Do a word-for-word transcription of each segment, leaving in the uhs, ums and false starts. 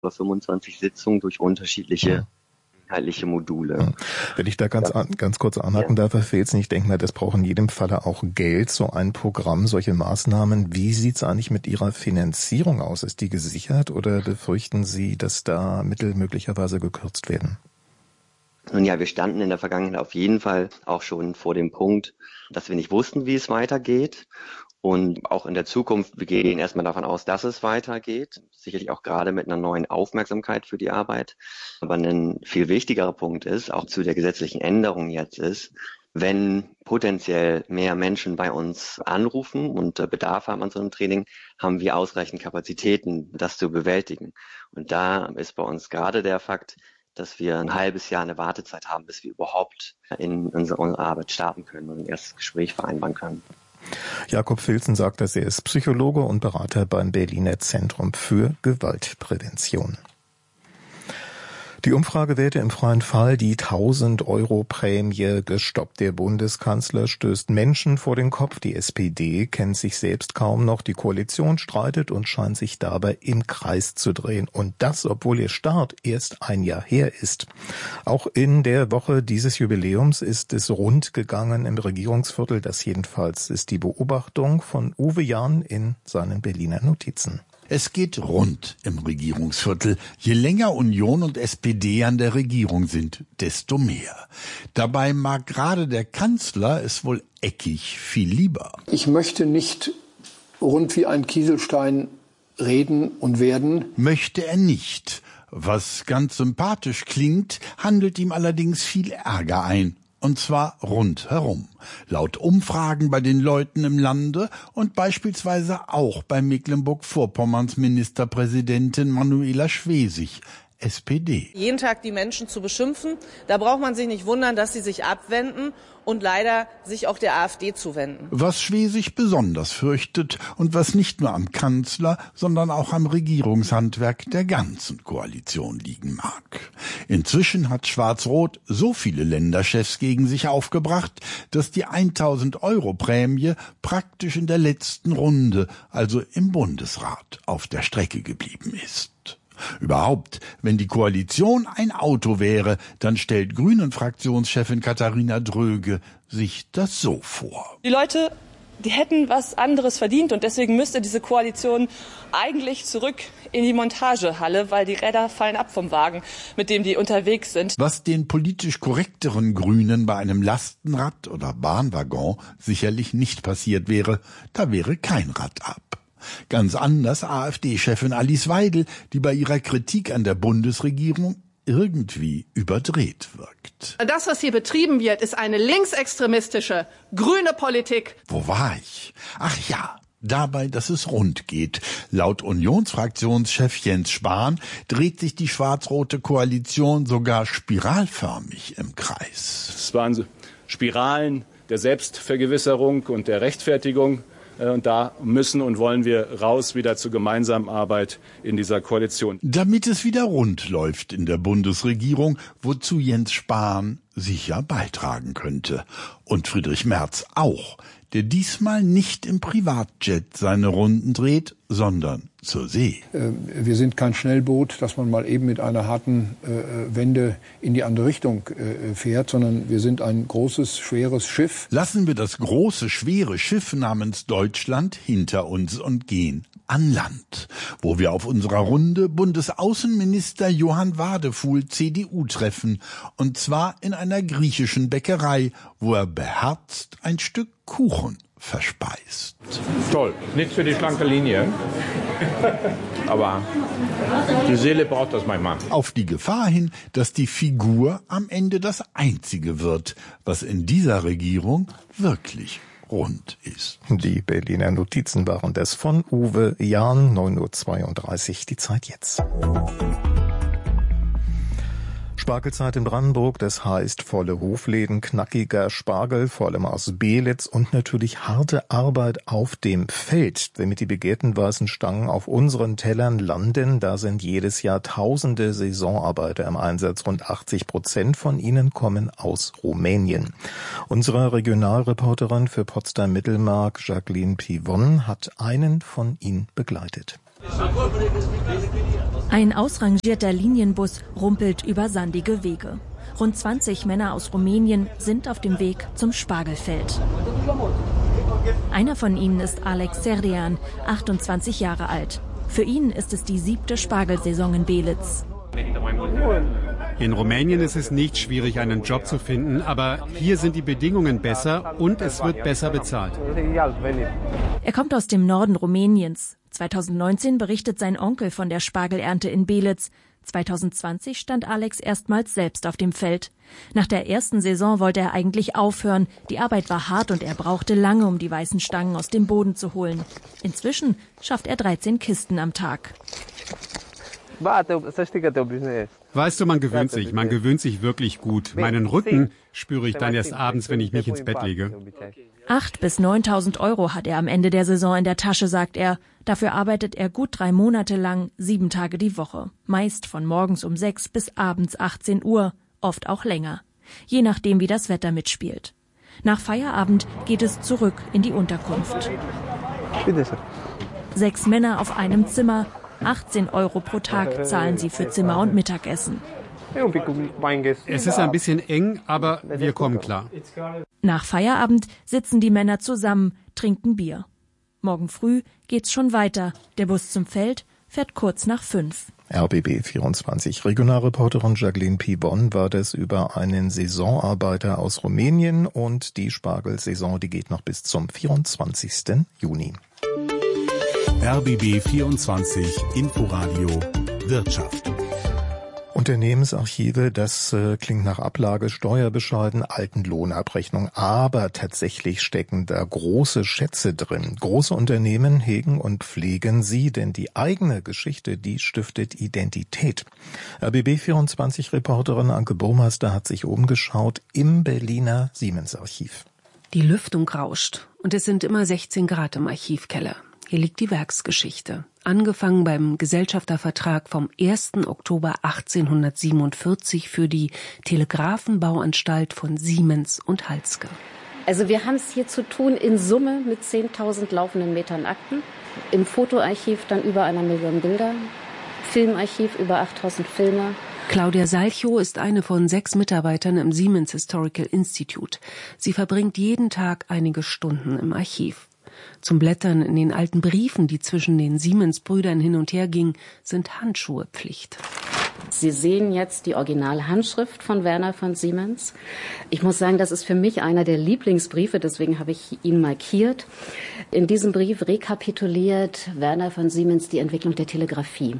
fünfundzwanzig Sitzungen durch unterschiedliche inhaltliche Module. Wenn ich da ganz, an, ganz kurz anhaken ja. darf, Herr Filzen, ich denke mal, das braucht in jedem Falle auch Geld, so ein Programm, solche Maßnahmen. Wie sieht es eigentlich mit Ihrer Finanzierung aus? Ist die gesichert oder befürchten Sie, dass da Mittel möglicherweise gekürzt werden? Nun ja, wir standen in der Vergangenheit auf jeden Fall auch schon vor dem Punkt, dass wir nicht wussten, wie es weitergeht. Und auch in der Zukunft, wir gehen erstmal davon aus, dass es weitergeht. Sicherlich auch gerade mit einer neuen Aufmerksamkeit für die Arbeit. Aber ein viel wichtigerer Punkt ist, auch zu der gesetzlichen Änderung jetzt ist, wenn potenziell mehr Menschen bei uns anrufen und Bedarf haben an so einem Training, haben wir ausreichend Kapazitäten, das zu bewältigen. Und da ist bei uns gerade der Fakt, dass wir ein halbes Jahr eine Wartezeit haben, bis wir überhaupt in unsere Arbeit starten können und ein erstes Gespräch vereinbaren können. Jakob Filzen sagt, dass er ist Psychologe und Berater beim Berliner Zentrum für Gewaltprävention. Die Umfragewerte im freien Fall, die tausend Euro Prämie gestoppt. Der Bundeskanzler stößt Menschen vor den Kopf. Die S P D kennt sich selbst kaum noch. Die Koalition streitet und scheint sich dabei im Kreis zu drehen. Und das, obwohl ihr Start erst ein Jahr her ist. Auch in der Woche dieses Jubiläums ist es rund gegangen im Regierungsviertel. Das jedenfalls ist die Beobachtung von Uwe Jahn in seinen Berliner Notizen. Es geht rund im Regierungsviertel. Je länger Union und S P D an der Regierung sind, desto mehr. Dabei mag gerade der Kanzler es wohl eckig viel lieber. Ich möchte nicht rund wie ein Kieselstein reden und werden. Möchte er nicht. Was ganz sympathisch klingt, handelt ihm allerdings viel Ärger ein. Und zwar rundherum. Laut Umfragen bei den Leuten im Lande und beispielsweise auch bei Mecklenburg-Vorpommerns Ministerpräsidentin Manuela Schwesig, S P D. Jeden Tag die Menschen zu beschimpfen, da braucht man sich nicht wundern, dass sie sich abwenden und leider sich auch der AfD zuwenden. Was Schwesig besonders fürchtet und was nicht nur am Kanzler, sondern auch am Regierungshandwerk der ganzen Koalition liegen mag. Inzwischen hat Schwarz-Rot so viele Länderchefs gegen sich aufgebracht, dass die tausend Euro Prämie praktisch in der letzten Runde, also im Bundesrat, auf der Strecke geblieben ist. Überhaupt, wenn die Koalition ein Auto wäre, dann stellt Grünen-Fraktionschefin Katharina Dröge sich das so vor. Die Leute, die hätten was anderes verdient und deswegen müsste diese Koalition eigentlich zurück in die Montagehalle, weil die Räder fallen ab vom Wagen, mit dem die unterwegs sind. Was den politisch korrekteren Grünen bei einem Lastenrad oder Bahnwaggon sicherlich nicht passiert wäre, da wäre kein Rad ab. Ganz anders AfD-Chefin Alice Weidel, die bei ihrer Kritik an der Bundesregierung irgendwie überdreht wirkt. Das, was hier betrieben wird, ist eine linksextremistische, grüne Politik. Wo war ich? Ach ja, dabei, dass es rund geht. Laut Unionsfraktionschef Jens Spahn dreht sich die schwarz-rote Koalition sogar spiralförmig im Kreis. Es waren Spiralen der Selbstvergewisserung und der Rechtfertigung. Und da müssen und wollen wir raus wieder zur gemeinsamen Arbeit in dieser Koalition. Damit es wieder rund läuft in der Bundesregierung, wozu Jens Spahn sicher beitragen könnte. Und Friedrich Merz auch, der diesmal nicht im Privatjet seine Runden dreht, sondern zur See. Wir sind kein Schnellboot, das man mal eben mit einer harten äh, Wende in die andere Richtung äh, fährt, sondern wir sind ein großes, schweres Schiff. Lassen wir das große, schwere Schiff namens Deutschland hinter uns und gehen an Land, wo wir auf unserer Runde Bundesaußenminister Johann Wadefuhl, C D U, treffen, und zwar in einer griechischen Bäckerei, wo er beherzt ein Stück Kuchen verspeist. Toll, nichts für die schlanke Linie, aber die Seele braucht das manchmal. Auf die Gefahr hin, dass die Figur am Ende das Einzige wird, was in dieser Regierung wirklich rund ist. Die Berliner Notizen waren das von Uwe Jahn, neun Uhr zweiunddreißig, die Zeit jetzt. Spargelzeit in Brandenburg, das heißt volle Hofläden, knackiger Spargel, vor allem aus Beelitz und natürlich harte Arbeit auf dem Feld. Damit die begehrten weißen Stangen auf unseren Tellern landen, da sind jedes Jahr tausende Saisonarbeiter im Einsatz. Rund achtzig Prozent von ihnen kommen aus Rumänien. Unsere Regionalreporterin für Potsdam-Mittelmark, Jacqueline Pivon, hat einen von ihnen begleitet. Ein ausrangierter Linienbus rumpelt über sandige Wege. Rund zwanzig Männer aus Rumänien sind auf dem Weg zum Spargelfeld. Einer von ihnen ist Alex Serdean, achtundzwanzig Jahre alt. Für ihn ist es die siebte Spargelsaison in Belitz. In Rumänien ist es nicht schwierig, einen Job zu finden, aber hier sind die Bedingungen besser und es wird besser bezahlt. Er kommt aus dem Norden Rumäniens. zweitausendneunzehn berichtet sein Onkel von der Spargelernte in Belitz. zweitausendzwanzig stand Alex erstmals selbst auf dem Feld. Nach der ersten Saison wollte er eigentlich aufhören. Die Arbeit war hart und er brauchte lange, um die weißen Stangen aus dem Boden zu holen. Inzwischen schafft er dreizehn Kisten am Tag. Weißt du, man gewöhnt sich, man gewöhnt sich wirklich gut. Meinen Rücken spüre ich dann erst abends, wenn ich mich ins Bett lege. Acht bis neuntausend Euro hat er am Ende der Saison in der Tasche, sagt er. Dafür arbeitet er gut drei Monate lang, sieben Tage die Woche. Meist von morgens um sechs bis abends achtzehn Uhr, oft auch länger. Je nachdem, wie das Wetter mitspielt. Nach Feierabend geht es zurück in die Unterkunft. Sechs Männer auf einem Zimmer, achtzehn Euro pro Tag zahlen sie für Zimmer und Mittagessen. Es ist ein bisschen eng, aber wir kommen klar. Nach Feierabend sitzen die Männer zusammen, trinken Bier. Morgen früh geht's schon weiter. Der Bus zum Feld fährt kurz nach fünf. R B B vierundzwanzig Regionalreporterin Jacqueline Pibon war das über einen Saisonarbeiter aus Rumänien und die Spargelsaison, die geht noch bis zum vierundzwanzigsten Juni. R B B vierundzwanzig Inforadio Wirtschaft. Unternehmensarchive, das äh, klingt nach Ablage, Steuerbescheiden, alten Lohnabrechnung, aber tatsächlich stecken da große Schätze drin. Große Unternehmen hegen und pflegen sie, denn die eigene Geschichte, die stiftet Identität. R B B vierundzwanzig Reporterin Anke Burmeister hat sich umgeschaut im Berliner Siemens-Archiv. Die Lüftung rauscht und es sind immer sechzehn Grad im Archivkeller. Hier liegt die Werksgeschichte. Angefangen beim Gesellschaftervertrag vom ersten Oktober achtzehnhundertsiebenundvierzig für die Telegrafenbauanstalt von Siemens und Halske. Also wir haben es hier zu tun in Summe mit zehntausend laufenden Metern Akten. Im Fotoarchiv dann über einer Million Bilder. Filmarchiv über achttausend Filme. Claudia Salchow ist eine von sechs Mitarbeitern im Siemens Historical Institute. Sie verbringt jeden Tag einige Stunden im Archiv. Zum Blättern in den alten Briefen, die zwischen den Siemens-Brüdern hin und her gingen, sind Handschuhe Pflicht. Sie sehen jetzt die Originalhandschrift von Werner von Siemens. Ich muss sagen, das ist für mich einer der Lieblingsbriefe, deswegen habe ich ihn markiert. In diesem Brief rekapituliert Werner von Siemens die Entwicklung der Telegrafie.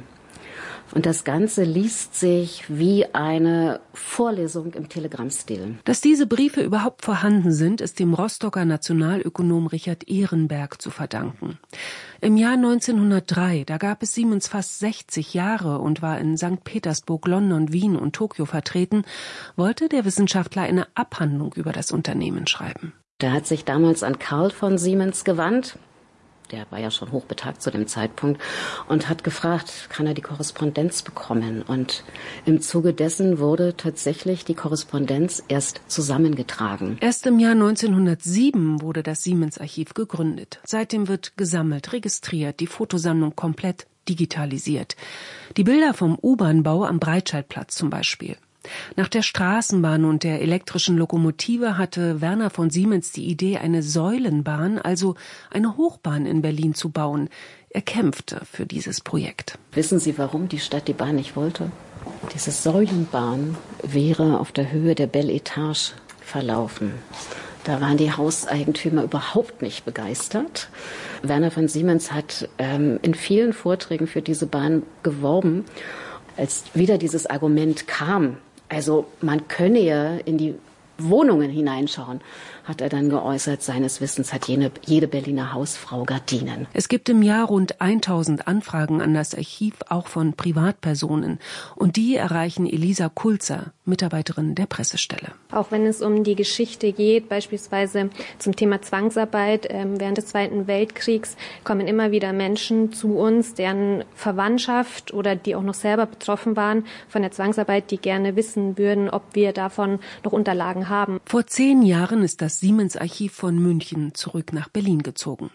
Und das Ganze liest sich wie eine Vorlesung im Telegrammstil. Dass diese Briefe überhaupt vorhanden sind, ist dem Rostocker Nationalökonom Richard Ehrenberg zu verdanken. Im Jahr neunzehnhundertdrei, da gab es Siemens fast sechzig Jahre und war in Sankt Petersburg, London, Wien und Tokio vertreten, wollte der Wissenschaftler eine Abhandlung über das Unternehmen schreiben. Der hat sich damals an Karl von Siemens gewandt. Der war ja schon hochbetagt zu dem Zeitpunkt und hat gefragt, kann er die Korrespondenz bekommen? Und im Zuge dessen wurde tatsächlich die Korrespondenz erst zusammengetragen. Erst im Jahr neunzehnhundertsieben wurde das Siemens-Archiv gegründet. Seitdem wird gesammelt, registriert, die Fotosammlung komplett digitalisiert. Die Bilder vom U-Bahn-Bau am Breitscheidplatz zum Beispiel. Nach der Straßenbahn und der elektrischen Lokomotive hatte Werner von Siemens die Idee, eine Säulenbahn, also eine Hochbahn in Berlin zu bauen. Er kämpfte für dieses Projekt. Wissen Sie, warum die Stadt die Bahn nicht wollte? Diese Säulenbahn wäre auf der Höhe der Belle Etage verlaufen. Da waren die Hauseigentümer überhaupt nicht begeistert. Werner von Siemens hat ähm, in vielen Vorträgen für diese Bahn geworben. Als wieder dieses Argument kam, also man könne ja in die Wohnungen hineinschauen, hat er dann geäußert, seines Wissens hat jede, jede Berliner Hausfrau Gardinen. Es gibt im Jahr rund tausend Anfragen an das Archiv, auch von Privatpersonen. Und die erreichen Elisa Kulzer, Mitarbeiterin der Pressestelle. Auch wenn es um die Geschichte geht, beispielsweise zum Thema Zwangsarbeit ähm, während des Zweiten Weltkriegs, kommen immer wieder Menschen zu uns, deren Verwandtschaft oder die auch noch selber betroffen waren von der Zwangsarbeit, die gerne wissen würden, ob wir davon noch Unterlagen haben. Vor zehn Jahren ist das Siemens-Archiv von München zurück nach Berlin gezogen.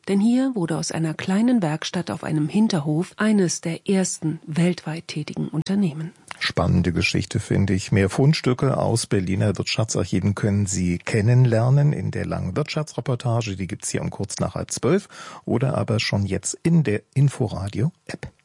Denn hier wurde aus einer kleinen Werkstatt auf einem Hinterhof eines der ersten weltweit tätigen Unternehmen. Spannende Geschichte, finde ich. Mehr Fundstücke aus Berliner Wirtschaftsarchiven können Sie kennenlernen in der langen Wirtschaftsreportage. Die gibt's hier um kurz nach halb zwölf oder aber schon jetzt in der Inforadio-App.